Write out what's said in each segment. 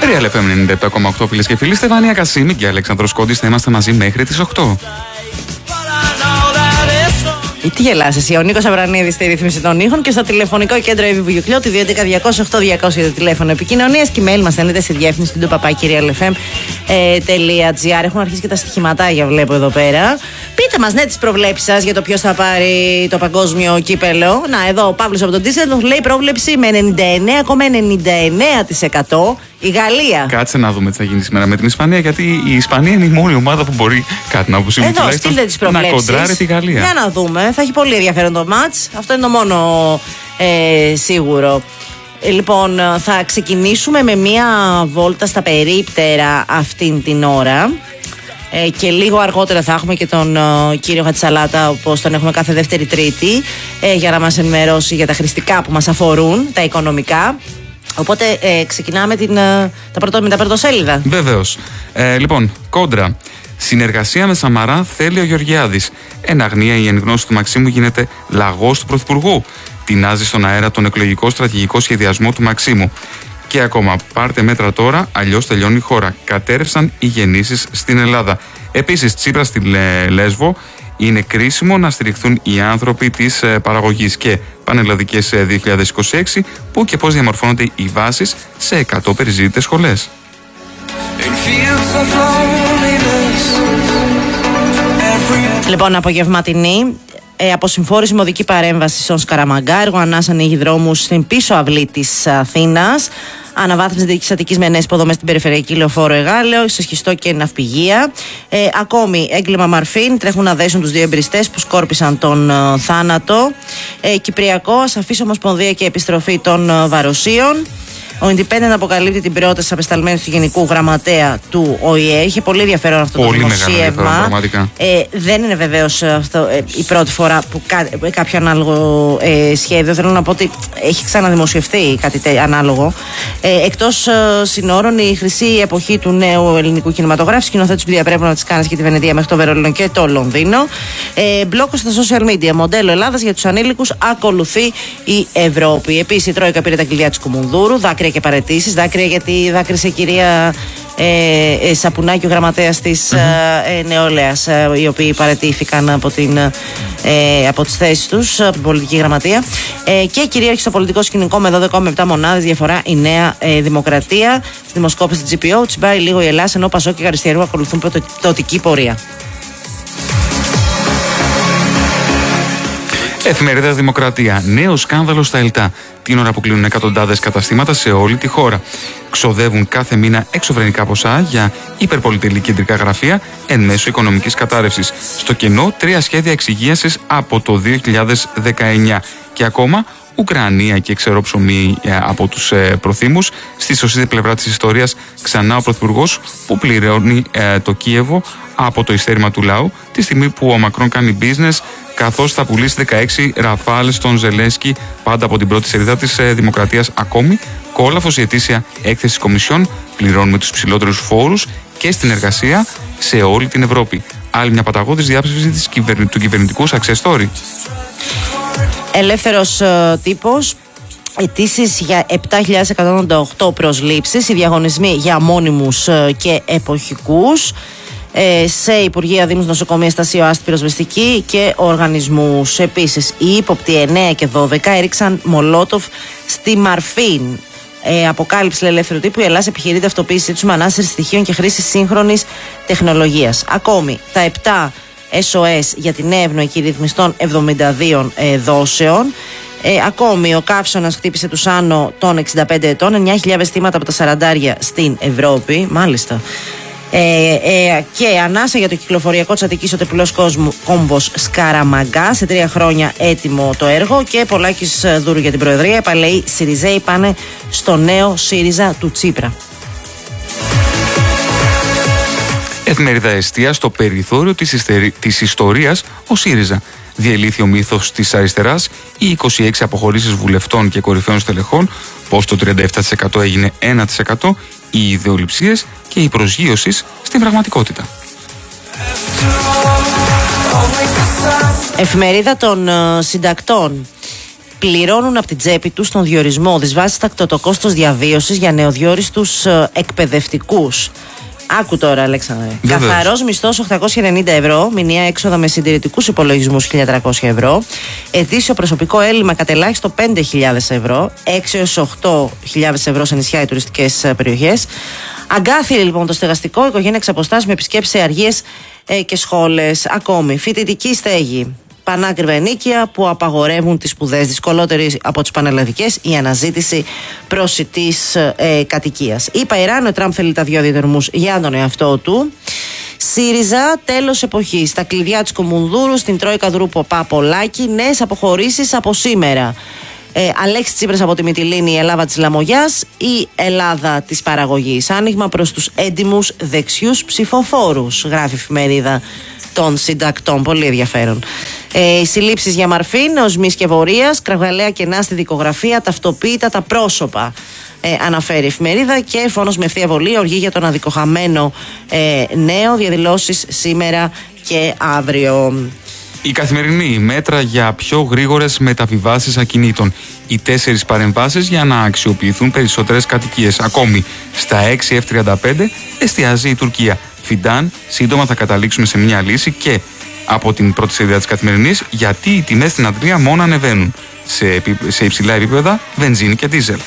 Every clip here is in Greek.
Real FM 97,8 φίλες και φίλοι. Στεφανία Κασίμη και Αλέξανδρος Κόντης θα είμαστε μαζί μέχρι τις 8. Τι γελάς εσύ, ο Νίκος Αβρανίδης στη ρύθμιση των ήχων και στο τηλεφωνικό κέντρο Ευηβουγιουκλιώτη 211-208-200 το τηλέφωνο επικοινωνίας και email μας στέλνετε στη διεύθυνση του papakirialfm.gr. Έχουν αρχίσει και τα στοιχηματάκια, βλέπω εδώ πέρα. Πείτε μας, τις προβλέψεις σας για το ποιος θα πάρει το παγκόσμιο κύπελο. Να, εδώ ο Παύλος από τον Τίσσελντορφ λέει πρόβλεψη με 99,99% η Γαλλία. Κάτσε να δούμε τι θα γίνει σήμερα με την Ισπανία, γιατί η Ισπανία είναι η μόνη ομάδα που μπορεί κάτι να αποσύμει τουλάχιστον να κοντράρει τη Γαλλία. Για να δούμε, θα έχει πολύ ενδιαφέρον το μάτς. Αυτό είναι το μόνο σίγουρο. Λοιπόν, θα ξεκινήσουμε με μία βόλτα στα περίπτερα αυτήν την ώρα. Και λίγο αργότερα θα έχουμε και τον κύριο Χατσαλάτα, όπως τον έχουμε κάθε δεύτερη Τρίτη, για να μας ενημερώσει για τα χρηστικά που μας αφορούν, τα οικονομικά. Οπότε ξεκινάμε με τα πρωτοσέλιδα. Βεβαίως. Λοιπόν, κόντρα. Συνεργασία με Σαμαρά θέλει ο Γεωργιάδης. Εν αγνία η εν γνώση του Μαξίμου γίνεται λαγός του Πρωθυπουργού. Τεινάζει στον αέρα τον εκλογικό στρατηγικό σχεδιασμό του Μαξίμου. Και ακόμα, πάρτε μέτρα τώρα, αλλιώς τελειώνει η χώρα. Κατέρευσαν οι γεννήσεις στην Ελλάδα. Επίσης, Τσίπρα στη Λέσβο, είναι κρίσιμο να στηριχθούν οι άνθρωποι της παραγωγής. Και πανελλαδικές 2026, που και πώς διαμορφώνονται οι βάσεις σε 100 περιζήτητες σχολές. Λοιπόν, απογευματινή. Αποσυμφόρηση με οδική παρέμβαση στον Σκαραμαγκά. Έργο ανάσα ανοίγει δρόμους στην πίσω αυλή της Αθήνας. Αναβάθμιση δυτικής Αττικής με νέες υποδομές στην περιφερειακή λεωφόρο Εγάλεο, σε σχιστό και ναυπηγεία. Ακόμη, έγκλημα Μαρφίν. Τρέχουν να δέσουν τους δύο εμπριστές που σκόρπισαν τον θάνατο. Κυπριακό, ασαφής ομοσπονδία και επιστροφή των βαροσίων. Ο Independent αποκαλύπτει την πρόταση απεσταλμένου του Γενικού Γραμματέα του ΟΗΕ. Είχε πολύ ενδιαφέρον αυτό το δημοσίευμα. Δεν είναι βεβαίως αυτό η πρώτη φορά που κάποιο ανάλογο σχέδιο. Θέλω να πω ότι έχει ξαναδημοσιευτεί κάτι ανάλογο. Εκτός συνόρων, η χρυσή εποχή του νέου ελληνικού κινηματογράφου, σκηνοθέτης που διαπρέπουν να τις κάνει και τη Βενετία μέχρι το Βερολίνο και το Λονδίνο. Μπλόκο στα social media. Μοντέλο Ελλάδας για τους ανήλικους ακολουθεί η Ευρώπη. Επίσης, η Τρόικα πήρε τα κλειδιά της Κουμουνδούρου. Δάκρυα και παραιτήσεις. Δάκρυα γιατί δάκρυσε η κυρία Σαπουνάκη, ο γραμματέας της νεολαίας, οι οποίοι παραιτήθηκαν από τις θέσεις τους, από την πολιτική γραμματεία. Και κυρίαρχη στο πολιτικό σκηνικό με 12,7 μονάδες διαφορά η Νέα Δημοκρατία. Στη δημοσκόπηση της GPO τσιμπάει λίγο η Ελλάδα, ενώ Πασό και Αριστερού ακολουθούν πτωτική πορεία. Εφημερίδα Δημοκρατία. Νέο σκάνδαλο στα ΕΛΤΑ. Την ώρα που κλείνουν εκατοντάδες καταστήματα σε όλη τη χώρα. Ξοδεύουν κάθε μήνα εξωφρενικά ποσά για υπερπολιτελή κεντρικά γραφεία εν μέσω οικονομικής κατάρρευσης. Στο κενό 3 σχέδια εξυγίασης από το 2019. Και ακόμα Ουκρανία και ξερό ψωμί από τους προθήμους. Στη σωστή πλευρά της ιστορίας, ξανά ο Πρωθυπουργός που πληρώνει το Κίεβο από το ειστέρημα του λαού, τη στιγμή που ο Μακρόν κάνει business, καθώς θα πουλήσει 16 ραφάλ στον Ζελένσκι, πάντα από την πρώτη σελίδα της Δημοκρατίας. Ακόμη, κόλαφος η ετήσια έκθεση της Κομισιόν, πληρώνουμε τους ψηλότερους φόρους και στην εργασία σε όλη την Ευρώπη. Άλλη μια παταγώδης διάψευση του κυβερνητικού success story. Ελεύθερος τύπος. Αιτήσεις για 7.188 προσλήψεις. Οι διαγωνισμοί για μόνιμους και εποχικούς. Σε Υπουργεία, Δήμους, Νοσοκομεία, Στασίο, Άστη, Πυροσβεστική και οργανισμούς. Επίσης, οι ύποπτοι 9 και 12 έριξαν μολότοφ στη Μαρφίν. Αποκάλυψη ελεύθερου τύπου. Η Ελλάδα επιχειρεί ταυτοποίησή τους με ανάσταση στοιχείων και χρήση σύγχρονης τεχνολογίας. Ακόμη, τα 7 SOS για την ευνοϊκή ρυθμιστών 72 δόσεων. Ακόμη, ο καύσωνας χτύπησε τους άνω των 65 ετών. 9.000 θύματα από τα 40 στην Ευρώπη. Μάλιστα. Και ανάσα για το κυκλοφοριακό της Αττικής ο τεπιλός κόμβος Σκαραμαγκά. Σε 3 χρόνια έτοιμο το έργο. Και Πολάκης Δούρου για την Προεδρία. Επαλαιοί Σιριζέοι πάνε στο νέο ΣΥΡΙΖΑ του Τσίπρα. Εφημερίδα Εστία. Στο περιθώριο της ιστορίας ο ΣΥΡΙΖΑ. Διελήθη ο μύθος της αριστεράς, οι 26 αποχωρήσεις βουλευτών και κορυφαίων στελεχών, πως το 37% έγινε 1%, οι ιδεολειψίες και η προσγείωση στην πραγματικότητα. Εφημερίδα των συντακτών. πληρώνουν από την τσέπη τους τον διορισμό δυσβάστακτο το κόστος διαβίωσης για νεοδιόριστους εκπαιδευτικούς. Άκου τώρα, Αλέξανδρε. Καθαρός μισθός 890 ευρώ, μηνιαία έξοδα με συντηρητικούς υπολογισμούς 1.300 ευρώ, ετήσιο προσωπικό έλλειμμα κατελάχιστο 5.000 ευρώ, 6 έως 8.000 ευρώ σε νησιά ή τουριστικές περιοχές. Αγκάθι λοιπόν το στεγαστικό, οικογένεια εξ αποστάσεως με επισκέψεις σε αργίες και σχόλες. Ακόμη, φοιτητική στέγη. Πανάκριβα ενίκεια που απαγορεύουν τις σπουδές, δυσκολότερη από τις πανελλαδικές η αναζήτηση προσιτής κατοικίας. Είπα Ιράν, ο Τραμπ θέλει τα δύο διαδρομούς για τον εαυτό του. ΣΥΡΙΖΑ, τέλος εποχής. Τα κλειδιά της Κομουνδούρου στην Τρόικα Δρούπο Παπολάκη, νέες αποχωρήσεις από σήμερα. Αλέξη Τσίπρας από τη Μυτιλήνη, η Ελλάδα της Λαμογιάς, η Ελλάδα της παραγωγής. Άνοιγμα προς τους έντιμους δεξιούς ψηφοφόρους, γράφει η εφημερίδα των συντακτών. Πολύ ενδιαφέρον. Οι συλλήψεις για Μαρφίν, οσμής και βορείας, κραυγαλαία κενά στη δικογραφία, ταυτοποίητα τα πρόσωπα. Αναφέρει η εφημερίδα και φόνος με ευθεία βολή, οργή για τον αδικοχαμένο νέο, διαδηλώσεις σήμερα και αύριο. Η Καθημερινή, μέτρα για πιο γρήγορες μεταβιβάσεις ακινήτων. Οι 4 παρεμβάσεις για να αξιοποιηθούν περισσότερες κατοικίες. Ακόμη, στα 6 F-35 εστιάζει η Τουρκία. Φιντάν, σύντομα θα καταλήξουμε σε μια λύση. Και από την πρώτη σελίδα της Καθημερινής, γιατί οι τιμές στην Αντρία μόνο ανεβαίνουν σε υψηλά επίπεδα βενζίνη και δίζελ.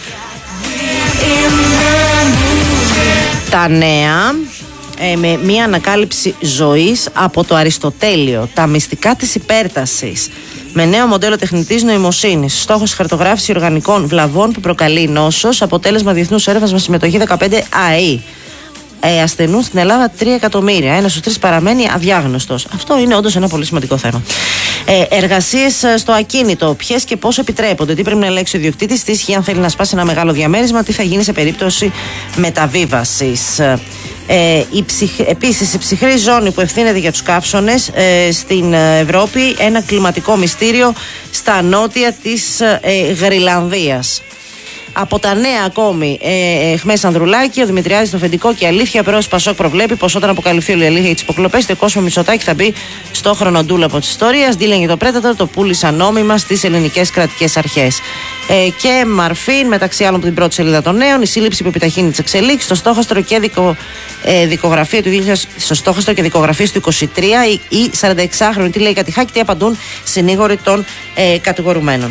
Τα νέα. Με μια ανακάλυψη ζωής από το Αριστοτέλειο, τα μυστικά της υπέρτασης, με νέο μοντέλο τεχνητής νοημοσύνης, στόχος χαρτογράφηση οργανικών βλαβών που προκαλεί νόσος, αποτέλεσμα διεθνούς έρευνας με συμμετοχή 15 ΑΕΗ. Ασθενούν στην Ελλάδα 3 εκατομμύρια. 1 στους 3 παραμένει αδιάγνωστος. Αυτό είναι όντως ένα πολύ σημαντικό θέμα. Εργασίες στο ακίνητο. Ποιες και πώς επιτρέπονται. Τι πρέπει να ελέγξει ο ιδιοκτήτης, τι ισχύει αν θέλει να σπάσει ένα μεγάλο διαμέρισμα, τι θα γίνει σε περίπτωση μεταβίβασης. Επίσης, η ψυχρή ζώνη που ευθύνεται για τους καύσωνες στην Ευρώπη, ένα κλιματικό μυστήριο στα νότια της Γρυλανδίας. Από τα νέα ακόμη, Χμές Ανδρουλάκη, ο Δημητριάδης στο αφεντικό και αλήθεια. Πρόεδρος Πασόκ προβλέπει πως όταν αποκαλυφθεί όλη η αλήθεια για τις υποκλοπές, το Κόσμο Μητσοτάκη θα μπει στο χρονοτούλαπο της ιστορίας. Ντύλεν για το Πρέτατο, το πούλησαν νόμιμα στις ελληνικές κρατικές αρχές. Και Μαρφίν, μεταξύ άλλων από την πρώτη σελίδα των νέων, η σύλληψη που επιταχύνει τις εξελίξεις, στο στόχαστρο και δικογραφία του 2000, στο στόχαστρο και δικογραφίες του 23, οι 46χρονοι τι λέει Κατηχάκη, τι απαντούν συνήγοροι των κατηγορουμένων.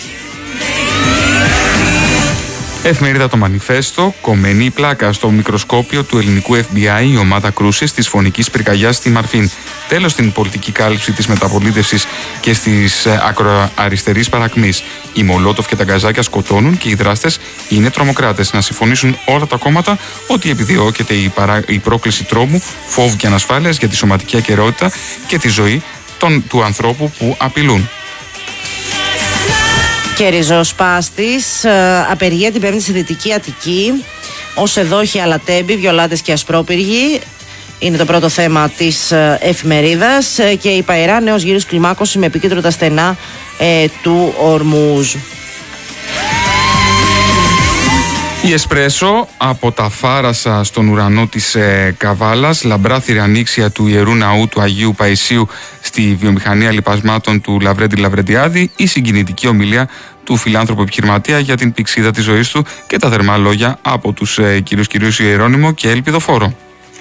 Εφημερίδα Το Μανιφέστο, κομμένη η πλάκα στο μικροσκόπιο του ελληνικού FBI, η ομάδα κρούσης της φωνικής πυρκαγιάς στη Μαρφίν. Τέλος στην πολιτική κάλυψη της μεταπολίτευσης και στις ακροαριστερής παρακμής. Οι Μολότοφ και τα γκαζάκια σκοτώνουν και οι δράστες είναι τρομοκράτες. Να συμφωνήσουν όλα τα κόμματα ότι επιδιώκεται η πρόκληση τρόμου, φόβου και ανασφάλειας για τη σωματική ακεραιότητα και τη ζωή του ανθρώπου που απειλούν. Και ριζοσπάστης, απεργία την Πέμπτη στη Δυτική Αττική, ως εδόχοι αλατέμποι, βιολάτες και ασπρόπυργοι. Είναι το πρώτο θέμα της εφημερίδας. Και η Παϊρά, νέος γύρος κλιμάκωση με επίκεντρο τα στενά του Ορμούζ. Η Εσπρέσο, από τα Φάρασα στον ουρανό της Καβάλας, λαμπρά θηρανίξια του Ιερού Ναού του Αγίου Παϊσίου στη βιομηχανία λιπασμάτων του Λαβρέντη Λαβρεντιάδη, η συγκινητική ομιλία του φιλάνθρωπου επιχειρηματία για την πηξίδα της ζωής του και τα θερμά λόγια από τους κυρίους Ιερώνυμο και Ελπιδοφόρο.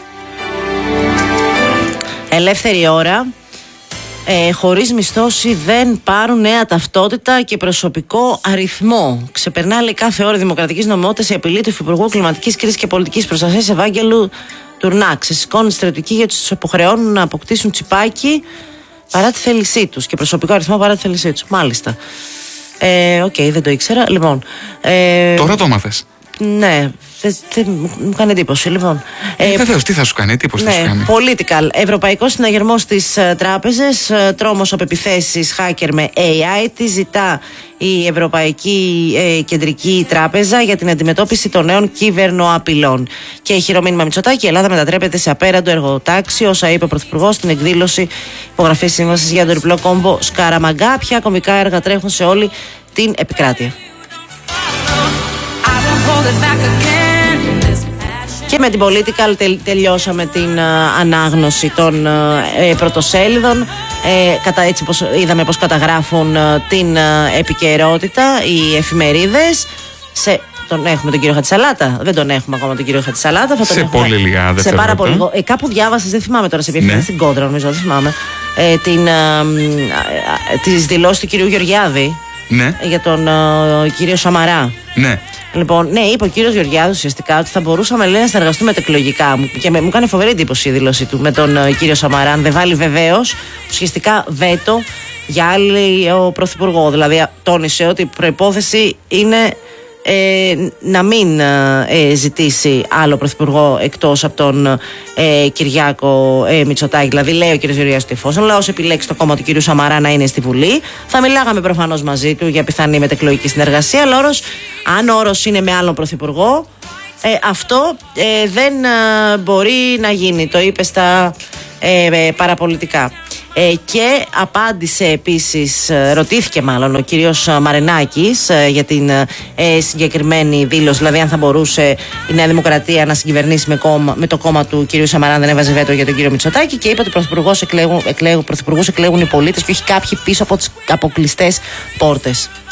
Ελεύθερη ώρα. Χωρίς μισθώση δεν πάρουν νέα ταυτότητα και προσωπικό αριθμό. Ξεπερνά λέει κάθε ώρα δημοκρατικής νομιμότητας η απειλή του Υφυπουργού Κλιματικής Κρίσης και Πολιτικής Προστασίας Ευάγγελου Τουρνά. Ξεσηκώνουν στρατιωτικοί γιατί τους υποχρεώνουν να αποκτήσουν τσιπάκι παρά τη θέλησή τους και προσωπικό αριθμό παρά τη θέλησή τους. Μάλιστα. Οκ, δεν το ήξερα. Λοιπόν. Τώρα το μάθες. Ναι. Μου κάνει εντύπωση, λοιπόν. Βεβαίως, τι θα σου κάνει, εντύπωση θα σου κάνει. Political. Ευρωπαϊκός συναγερμός στις τράπεζες, τρόμος από επιθέσεις hacker με AI. Τι ζητά η Ευρωπαϊκή Κεντρική Τράπεζα για την αντιμετώπιση των νέων κυβερνοαπειλών. Και χειρομήνυμα Μητσοτάκη, η Ελλάδα μετατρέπεται σε απέραντο εργοτάξιο, όσα είπε ο Πρωθυπουργός στην εκδήλωση υπογραφής σύμβασης για το διπλό κόμπο Σκαραμαγκά. Ποια κομικά έργα τρέχουν σε όλη την επικράτεια. Και με την Political τελειώσαμε την ανάγνωση των πρωτοσέλιδων. Έτσι πως είδαμε πως καταγράφουν την επικαιρότητα οι εφημερίδες. Έχουμε τον κύριο Χατζησαλάτα. Δεν τον έχουμε ακόμα τον κύριο Χατζησαλάτα. Σε πολύ λίγα σε πάρα πολύ λίγο. Κάπου διάβασες, δεν θυμάμαι τώρα σε ποια εφημερίδα, στην Κόντρα νομίζω, δεν θυμάμαι. Τις δηλώσεις του κυρίου Γεωργιάδη. Ναι. Για τον κύριο Σαμαρά. Ναι. Λοιπόν, ναι, είπε ο κύριος Γεωργιάδης ουσιαστικά ότι θα μπορούσαμε, λέει, να συνεργαστούμε μετεκλογικά. Και μου κάνει φοβερή εντύπωση η δήλωση του με τον κύριο Σαμαρά. Αν δεν βάλει βεβαίως ουσιαστικά βέτο για άλλο πρωθυπουργό. Δηλαδή, τόνισε ότι η προϋπόθεση είναι να μην ζητήσει άλλο πρωθυπουργό εκτός από τον Κυριάκο Μητσοτάκη. Δηλαδή, λέει ο κ. Γεωργιάδης ότι εφόσον ο λαός επιλέξει το κόμμα του κ. Σαμαρά να είναι στη Βουλή, θα μιλάγαμε προφανώς μαζί του για πιθανή μετεκλογική συνεργασία. Αλλά αν ο όρος είναι με άλλον πρωθυπουργό, αυτό δεν μπορεί να γίνει. Το είπε στα παραπολιτικά. Και απάντησε επίσης, ρωτήθηκε μάλλον ο κύριος Μαρινάκης για την συγκεκριμένη δήλωση, δηλαδή αν θα μπορούσε η Νέα Δημοκρατία να συγκυβερνήσει με το κόμμα του κυρίου Σαμαρά, δεν έβαζε βέτο για τον κύριο Μητσοτάκη, και είπε ότι πρωθυπουργούς εκλέγουν οι πολίτες και όχι κάποιοι πίσω από τις αποκλειστές πόρτες.